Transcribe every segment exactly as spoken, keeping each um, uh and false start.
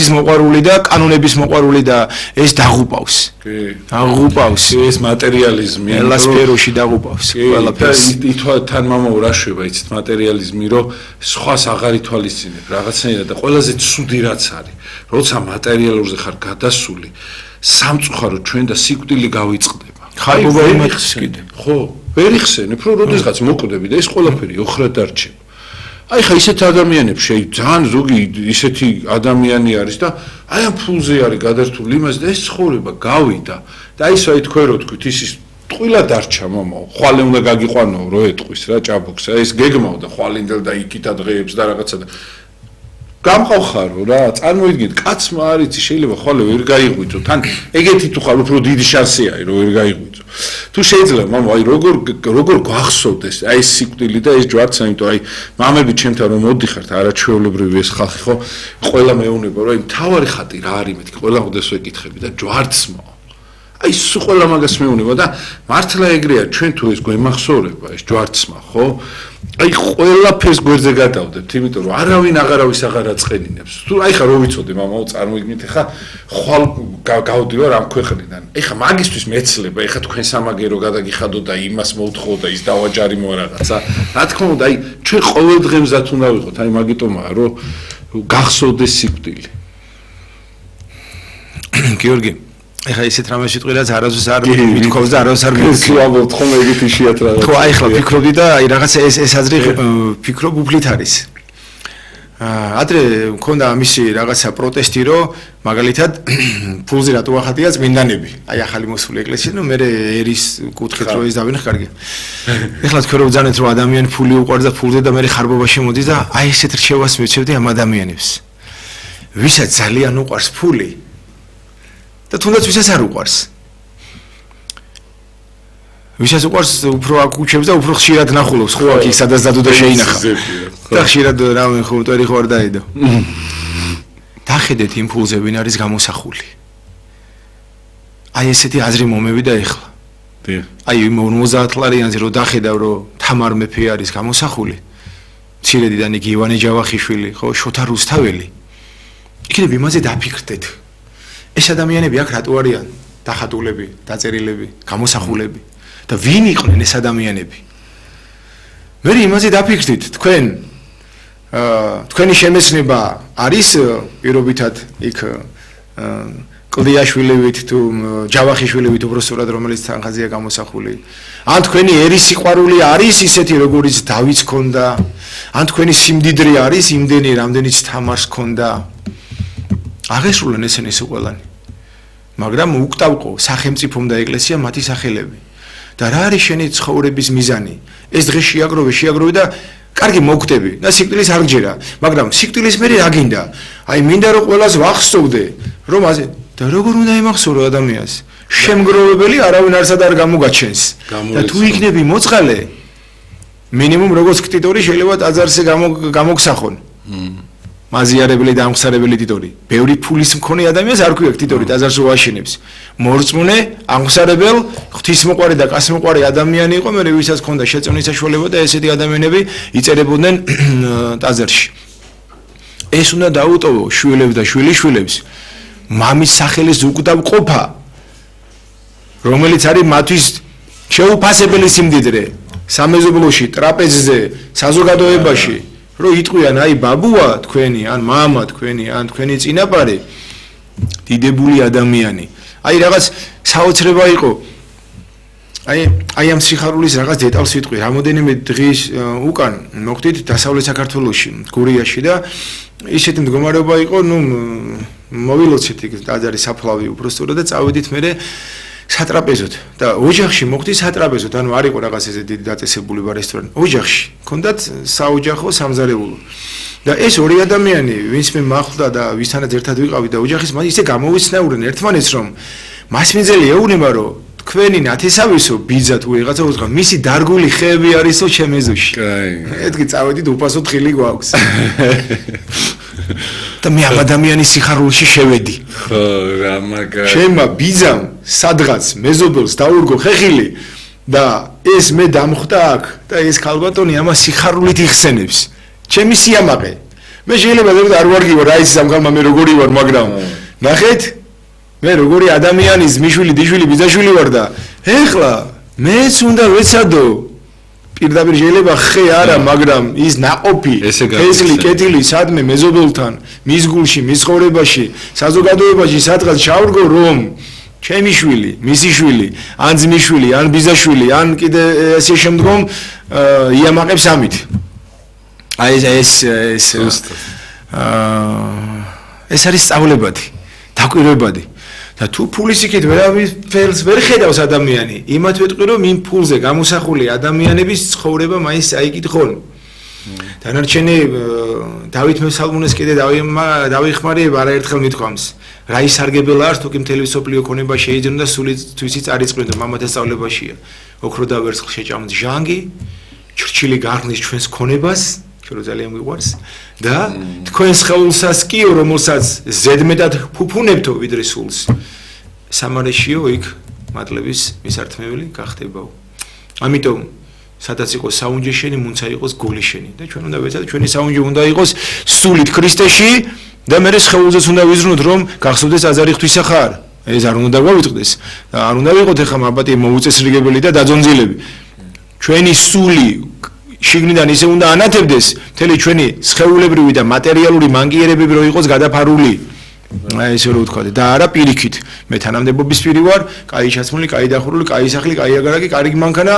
პროგრესის მოყვარული და კანონების მოყვარული და ეს დაღუპავს. კი. დაღუპავს. ეს მატერიალიზმი. ყველა სფეროში დაღუპავს. ყველაფერს. თან მამაო რა შვება იცით მატერიალიზმი, რომ სხვას აღარ ითვალისწინებ რაღაცნაირად და ყველაზე ცუდი რაც არის, როცა მატერიალურზე ხარ გადასული, სამწუხაროდ ჩვენ და სიკვდილი გავიწყდება. ხარბობა იმახს კიდე. ხო, ვერ იხსენებ, რომ როდესღაც მოკვდები და ეს ყველაფერი ოხრად დარჩება. აი ხა ისეთ ადამიანებს შეი ძალიან ზოგი ისეთი ადამიანი არის და აი ამ ფულზე არის გადართული იმას და ეს ცხოვრება გავიდა და აი სვაი თქვენ რო თქვით ის ტყილა დარჩა მამაო ხვალე უნდა გაგიყვანო რო ეტყვის რა ჭაბოქს ეს გეგმაო და ხვალინდელ და იქით ადღეებს და რაღაცა და გამყავხარო რა წარმოიდგინეთ კაცმა არიცი შეიძლება ხვალე ვერ გაიღვიძო თან ეგეთი თუ ხარ უფრო დიდი შანსია რომ ვერ გაიღვიძო თუ შეიძლება მამა აი როგორ როგორ გახსოვდეს აი ეს სიკვდილი და ეს ჯვარცა იმიტომ აი მამები ჩემთან რომ მოდიხართ არაჩვეულებრივი ეს ხალხი ხო ყველა მეუნება რომ აი მთავარი ხატი რა არის მეთქი ყველა ხოდეს ვეკითხები და ჯვარცმა აი სულ ყველა მაგას მეუნება და მართლა ეგრეა ჩვენ თუ ეს გვემახსოვრება ეს ჯვარცმა ხო აი ყველაფერს გვერდზე გადავდებთ იმიტომ რომ არავინ აღარავის აღარ აწყენინებს თუ აი ხა რო ვიცოდე მამაო წარმოიდგინეთ ხა ხვალ გავდივარ ამ ქვეყნიდან აი ხა მაგისთვის მეცლება აი ხა თქვენ სამაგერო გადაგიხადო და იმას მოუთხო და ის დავაჯარი მო რაღაცა რა თქმა უნდა აი ჩვენ ყოველ დღე მზად უნდა ვიყოთ აი მაგიტომაა რომ გახსოვდეს სიკვდილი გიორგი ეხა ისეთ რამე სიტყვი რაც არასდროს არ მithქავს და არასდროს არ მithქავს. ვაბოლთ ხომ ეგეთ იშვიათ რაღაც. ხო აი ხლა ფიქრობდი და აი რაღაცა ეს ეს აზრი ფიქრობ უფლით არის. აა ადრე მქონდა ამისი რაღაცა პროტესტი რომ მაგალითად ფულზე რატო ახადია წმინდანები. აი ახალი მოსული ეკლესია ნუ მე ერის კუთხით რო ის დავინახ კარგი. ეხლა თქვენ რომ ბძანეთ რომ ადამიანი ფული უყვარს და ფულზე და მე ხარბობაში მოდის და აი ესეთ რჩევას მეცევდი ამ ადამიანებს. ვისაც ძალიან უყვარს ფული და თუნდაც ვისაც არ უყვარს. ვისაც უყვარს უფრო აკუჩებს და უფრო ხშირად ნახულობს ხო აქ სადაც დადო და შეინახა. და ხშირად რამე ხო მტვერი ხო არ დაიდო. დახედეთ იმ ფულზე ვინ არის გამოსახული. აი ესეთი აზრი მომევიდა ეხლა. აი ორმოცდაათ ლარიანზე რო დახედავ რომ თამარ მეფე არის გამოსახული. მცირედიდან იგი ივანე ჯავახიშვილი ხო შოთა რუსთაველი. იქნებ იმაზე დაფიქრდეთ. ეს ადამიანები აქ რატო არიან? დახატულები, დაწერილები, გამოსახულები და ვინ იყვნენ ეს ადამიანები? მე იმაზე დაფიქრდით, თქვენ აა თქვენი შემეცნება არის პირობითად იქ კლდიაშვილივით თუ ჯავახიშვილივით უბრალოდ რომელიც თანხაზეა გამოსახული. ან თქვენი ერის სიყვარული არის ისეთი როგორიც დავიც ქონდა? ან თქვენი სიმდიდრე არის იმდენი რამდენიც თამარს ქონდა? აღესრულენ ესენი ყველანი. მაგრამ უკტავყო სახელმწიფომ და ეკლესია მათი სახელები. და რა არის შენი ცხოვრების მიზანი? ეს დღე შეაგროვე, შეაგროვე და კარგი მოგხვდები და სიკვდილის არ გჯერა, მაგრამ სიკვდილის მერე რა გინდა? აი მინდა რომ ყველას ვახსოვდე, რომ ასე და როგორ უნდა იმახსოვრო ადამიანს? შემგროვებელი არავინ არსად არ გამოგაჩენს. და თუ იქნები მოწყალე, მინიმუმ როგორც ქტიტორი შეიძლება ტაძარზე გამოგსახონ. მაზიარებელი და ამხსარებელი ტიტორი. ბევრი ფულის მქონე ადამიანს არ ქვია ტიტორი ტაძარს ვაშენებს. მორწმუნე, ამხსარებელ, ღვთისმოყვარე და კაცმოყვარე ადამიანი იყო, მე ვისაც ქონდა შეწევნის საშუალება და ესეთი ადამიანები იწერებოდნენ ტაძარში. ეს უნდა დაუტოვო შვილებს და შვილიშვილებს მამის სახელის უკდავყოფა, რომელიც არის მათთვის შეუფასებელი სიმდიდრე, სამეზობლოში, ტრაპეზზე, საზოგადოებაში. რო იტყვიან აი ბაბუა თქვენი ან მამა თქვენი ან თქვენი წინაპარი დიდებული ადამიანი აი რაღაც საოცრება იყო აი აი ამ სიხარულის რაღაც დეტალს ვიტყვი რამოდენიმე დღის უკან მოხდით დასავლეთ საქართველოში გურიაში და ისეთი მდგომარეობა იყო ნუ მოვილოცეთ იქ ტაძარი საფლავი უბრალოდ და წავედით მე სატრაპეზოთ და ოჯახში მოხდი სატრაპეზოთ ანუ არ იყო რაღაც ესე დიდი დაწესებული რესტორანი ოჯახში ქონდათ საოჯახო სამზარეულო და ეს ორი ადამიანი ვინც მე მახლდა და ვისთანაც ერთად ვიყავი და ოჯახის მას ისე გამოვიცნაურენ ერთმანეთს რომ მასმინძელი ეუბნება რომ თქვენი ნათესავისო ბიძა თუ რაღაცა უთხრა მისი დარგული ხეები არისო ჩემეზოში კაი ეთქი წავედით უფასო თხილი გვაქვს და მე ამ ადამიანის სიხარულში შევედი ხო რა მაგარი შემა ბიძამ სადღაც მეზობელს დაურგო ხეხილი და ეს მე დამხვდა აქ და ეს ქალბატონი ამას სიხარულით იხსენებს ჩემი სიამაყე მე შეიძლება ზოგადად არ ვარგი ვარ, აი ეს სამგალმა მე როგორი ვარ, მაგრამ ნახეთ, მე როგორი ადამიანის მიშვილი, დიშვილი, ბიძაშვილი ვარ და ეხლა მეც უნდა ვეცადო. პირდაპირ შეიძლება ხე არა, მაგრამ ის ნაყოფი, ფესლი, კეთილი სადმე მეზობელთან, მის გულში, მის ცხოვრებაში, საზოგადოებაში სადღაც ჩავრგო, რომ ჩემი შვილი, მისი შვილი, ან ძმის შვილი, ან ბიძაშვილი, ან კიდე ესე შემდგომ იამაყებს ამით. აი ეს ეს ეს ეს არის სწავლებადი, დაკვირვებადი. და თუ ფულის იქით ვერავის ვერ ხედავს ადამიანი, იმათ ვეტყვი რომ იმ ფულზე გამოსახული ადამიანების ცხოვრება მაინც აიკითხონ. დანარჩენი დავით მესალმუნეს კიდე დავიხმარებ არაერთხელ მithქვამს. რა ისარგებელა არის თუ კი მთელი სოფლიო ქონება შეიძლება და სულითვისი წარიწყმენ და მამათა სწავლებაშია. ოქრო და ვერცხლ შეჭამს ჟანგი, ჩრჩილი გაღნის ჩვენს ქონებას, ჩვენ ძალიან მიყვარს და თქვენს ხელულსაც კიო რომელსაც ზედმეტად ფუფუნებთო ვიდრე სულს. სამარეშიო იქ მადლების მისართმეველი გახდებაო. ამიტომ სადაც იყოს საუნჯე შენი, მუნცა იყოს გული შენი და ჩვენ უნდა ვეცადოთ ჩვენი საუნჯე უნდა იყოს სულით ქრისტეში და მე ხელულზეც უნდა ვიზრუნოთ რომ გახსოვდეს აზარი ღვთისახარ. ეს არ უნდა გავიტყდეს და არ უნდა ვიყოთ ეხლა მაბატი მოუწესრიგებელი და დაძონძილები. ჩვენი სული შიგნიდან ისე უნდა ანათებდეს მთელი ჩვენი სხეულებრივი და მატერიალური მანკიერებები რომ იყოს გადაფარული. აი ესე რომ ვთქვა და არა პირიქით. მე თანამდებობის პირი ვარ, კაი ჩაცმული, კაი დახურული, კაი სახლი, კაი აგარაკი, კარგი მანქანა,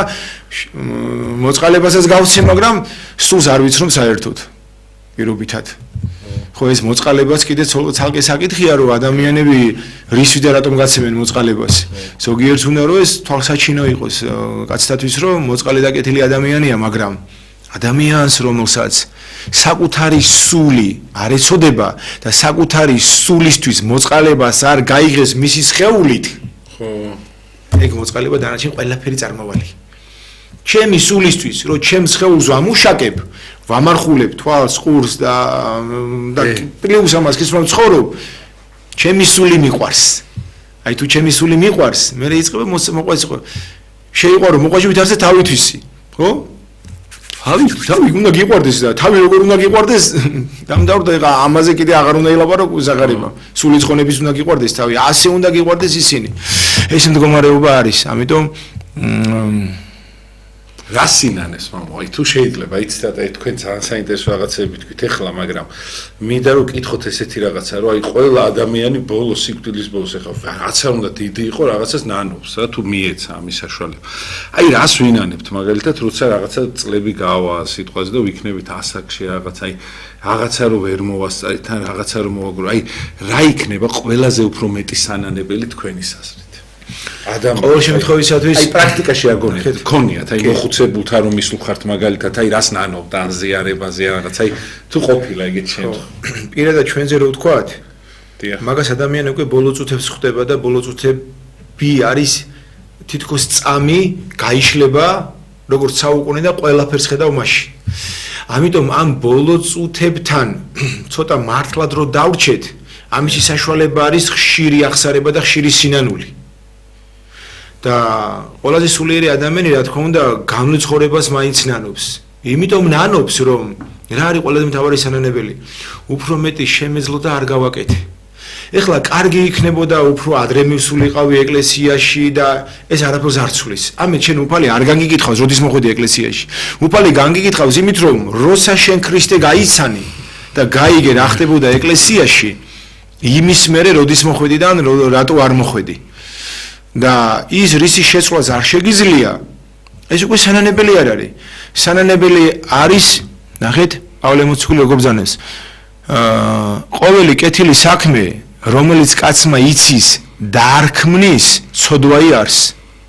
მოწყალებასაც გავცე, მაგრამ სულს არ ვიცნობ საერთოდ. პირობითად. ხო ეს მოწყალებაც კიდე ცალკე საკითხია რომ ადამიანები რისვი და რატომ გაცემენ მოწყალებას. ზოგიერთს უნდა რომ ეს თვალსაჩინო იყოს კაცთათვის რომ მოწყალე და კეთილი ადამიანია, მაგრამ ადამიანს რომელსაც საკუთარი სული არ ეცოდება და საკუთარი სულისთვის მოწყალებას არ გაიღეს მისი სხეულით. ხო. ეგ მოწყალება დანარჩენ ყველაფერი წარმავალი. ჩემი სულისთვის რომ ჩემს სხეულს ვამუშაკებ, ვამარხულებ თვალს, ყურს და და პლუს ამას ის რომ ცხოვრობ, ჩემი სული მიყვარს. აი თუ ჩემი სული მიყვარს, მე რეიწყება მოყვარს იყო. შეიყვარო მოყვარში ვითარზე თავითვისი, ხო? თავი, თავი უნდა გიყვარდეს და თავი როგორ უნდა გიყვარდეს? დამდავრდა ეხა ამაზე კიდე აღარ უნდა ელაპარაკო ზაღარება. სული ცხონების უნდა გიყვარდეს თავი, ასე უნდა გიყვარდეს ისინი. ეს მდგომარეობა არის, ამიტომ რა სინანეს მამა, აი თუ შეიძლება იცით და თქვენ ძალიან საინტერესო რაღაცები თქვით ეხლა, მაგრამ მინდა რომ კითხოთ ესეთი რაღაცა, რომ აი ყველა ადამიანი ბოლოს სიკვდილის ბოლოს ეხლა რაღაცა უნდა დიდი იყო, რაღაცას ნანობს, რა თუ მიეცა ამის საშუალება. აი რას ვინანებთ მაგალითად, როცა რაღაცა წლები გავა სიტყვაზე და ვიქნებით ასაკში რაღაცა, აი რაღაცა რომ ვერ მოვასწარით, ან რაღაცა რომ მოვაგრო, აი რა იქნება ყველაზე უფრო მეტი სანანებელი თქვენის აზრით? ადამიანი ყოველ შემთხვევისათვის აი პრაქტიკაში არ გონიათ გქონიათ აი მოხუცებულთა რომ მისულხართ მაგალითად აი რას ნანობთ ან ზიარებაზე რაღაც აი თუ ყოფილა ეგეთ შემთხვევაში პირადად ჩვენზე რო ვთქვათ მაგას ადამიანი უკვე ბოლო წუთებს ხვდება და ბოლო წუთები არის თითქოს წამი გაიშლება როგორც საუკუნე და ყველაფერს ხედავ მასში ამიტომ ამ ბოლო წუთებთან ცოტა მართლად რო დავრჩეთ ამისი საშუალება არის ხშირი აღსარება და ხშირი სინანული და ყველაზე სულიერი ადამიანი რა თქმა უნდა გამძლე ცხოვრებას მაინც ნანობს. იმიტომ ნანობს რომ რა არის ყველაზე მთავარი სანანებელი? უფრო მეტი შემეძლო და არ გავაკეთე. ეხლა კარგი იქნებოდა უფრო ადრე მივსულიყავი ეკლესიაში და ეს არაფერს არ ცვლის. ამით შენ უფალი არ განგიკითხავს როდის მოხვედი ეკლესიაში. უფალი განგიკითხავს იმით რომ როცა შენ ქრისტე გაიცანი და გაიგე რა ხდებოდა ეკლესიაში იმის მერე როდის მოხვედი და რატო არ მოხვედი. და ის რისი შეცვლაც არ შეგიძლია ეს უკვე სანანებელი არ არის სანანებელი არის ნახეთ პავლე მოციქული როგორ ბრძანებს აა ყოველი კეთილი საქმე რომელიც კაცმა იცის და არ ქმნის ცოდვაი არის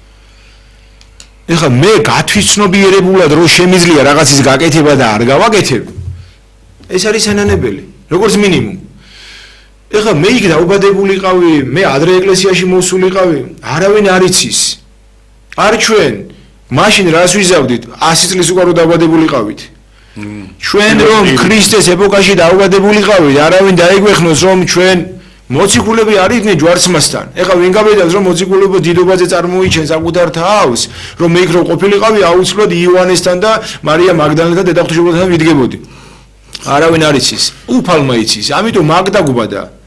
ეხლა მე გათვითცნობიერებულად რომ შემიძლია რაღაცის გაკეთება და არ გავაკეთებ ეს არის სანანებელი როგორც მინიმუმ ეხლა მე იქ დაუბადებულიყავი, მე ადრე ეკლესიაში მოვსულიყავი, არავინ არ იცის. არ ჩვენ, მაშინ რას ვიზავდით? ასი წლის უკან რო დაუბადებულიყავით. ჩვენ რომ ქრისტეს ეპოქაში დაუბადებულიყავით, არავინ დაეგვეხნოს რომ ჩვენ მოციქულები არ იყვნენ ჯვარცმასთან. ეხლა ვინ გამედავს რომ მოციქულობა დიდობაზე წარმოიჩენს საკუთარ თავს, რომ მე იქ რო ყოფილიყავი, აუცილებლად იოანესთან და მარია მაგდალენთან დედაღვთისმშობელთან ვიდგებოდი. არავინ არ იცის, უფალმა იცის, ამიტომ მაგ დაგუბადა.